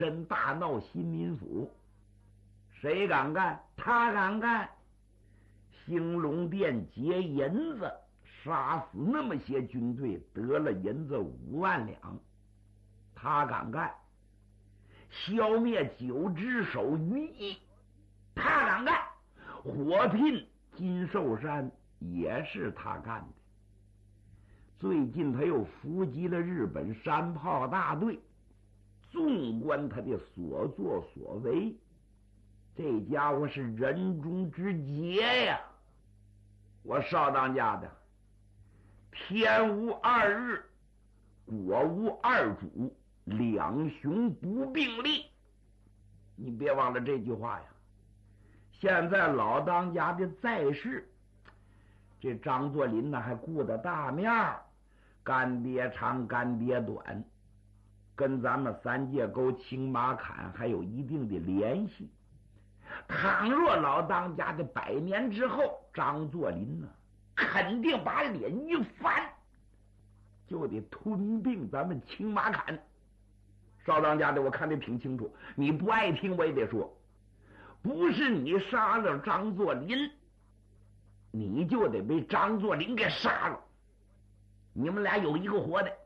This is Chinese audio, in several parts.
真大闹新民府。谁敢干？他敢干。兴隆殿劫银子，杀死那么些军队，得了银子5万两，他敢干。消灭9只手于毅，他敢干。火拼金寿山也是他干的。最近他又伏击了日本山炮大队。纵观他的所作所为，这家伙是人中之杰呀！我少当家的，天无2日，国无2主，2雄不并立。你别忘了这句话呀！现在老当家的在世，这张作霖呢还顾得大面儿，干爹长干爹短，跟咱们三界沟青马坎还有一定的联系。倘若老当家的100年之后，张作霖呢肯定把脸一翻，就得吞并咱们青马坎。少当家的，我看得挺清楚，你不爱听我也得说，不是你杀了张作霖，你就得被张作霖给杀了，你们俩有一个活的。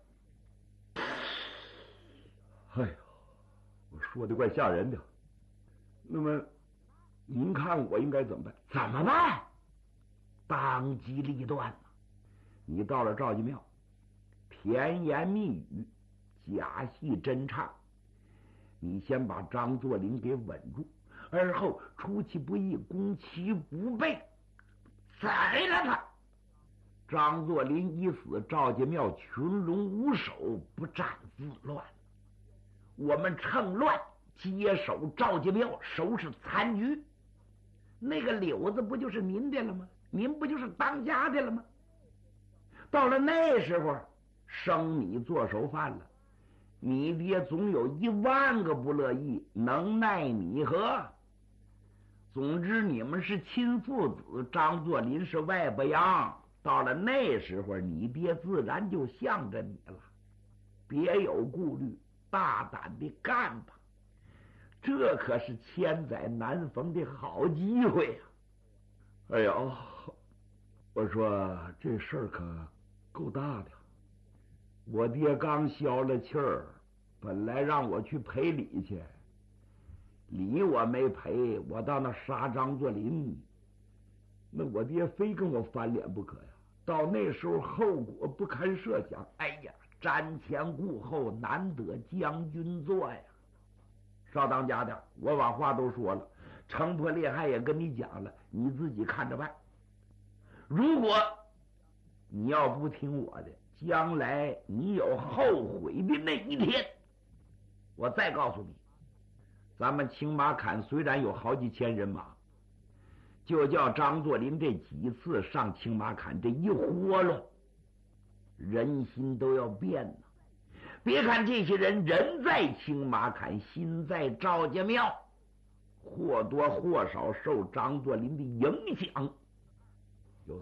哎呀，我说的怪吓人的。那么您看我应该怎么办？ 怎么办？当机立断嘛！你到了赵家庙，甜言蜜语，假戏真唱，你先把张作霖给稳住，而后出其不意，攻其不备，宰了他。张作霖一死，赵家庙群龙无首，不战自乱。我们趁乱接手赵家庙，收拾残局。那个柳子不就是您的了吗？您不就是当家的了吗？到了那时候，生米做熟饭了，你爹总有1万个不乐意，能奈你何？总之你们是亲父子，张作霖是外伯阳，到了那时候你爹自然就向着你了。别有顾虑，大胆的干吧，这可是千载难逢的好机会呀！ 哎呀，我说这事儿可够大的。 我爹刚消了气儿，本来让我去赔礼去，礼我没赔，我到那杀张作霖，那我爹非跟我翻脸不可呀！到那时候后果不堪设想。哎呀，瞻前顾后，难得将军做呀！少当家的，我把话都说了，城破裂害也跟你讲了，你自己看着办。如果你要不听我的，将来你有后悔的那一天。我再告诉你，咱们青马坎虽然有好几千人马，就叫张作霖这几次上青马坎，这一活动，人心都要变了。别看这些人人在青马坎，心在赵家庙，或多或少受张作霖的影响，有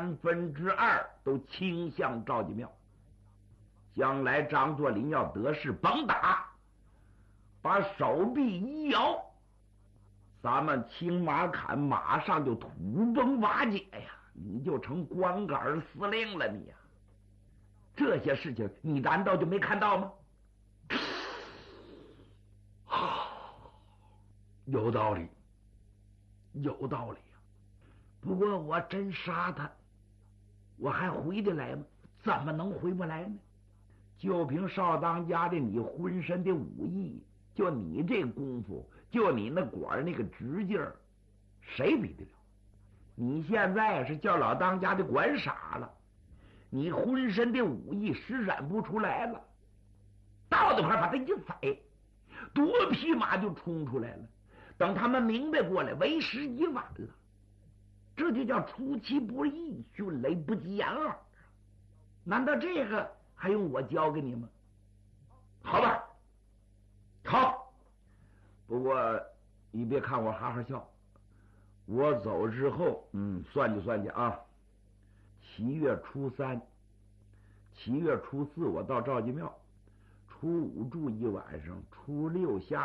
2/3都倾向赵家庙。将来张作霖要得势，甭打，把手臂一摇，咱们青马坎马上就土崩瓦解呀，你就成光杆司令了你呀！这些事情你难道就没看到吗？ 有道理，有道理呀。 不过我真杀他，我还回得来吗？怎么能回不来呢？就凭少当家的你浑身的武艺，就你这功夫，就你那管那个直劲儿，谁比得了？你现在是叫老当家的管傻了，你浑身的武艺施展不出来了，到那块把他一宰，多匹马就冲出来了。等他们明白过来，为时已晚了。这就叫出其不意，迅雷不及掩耳。难道这个还用我教给你吗？好吧，好。不过你别看我哈哈笑，我走之后，算计算计啊。7月初3、7月初4我到赵家庙，初5住一晚上，初6下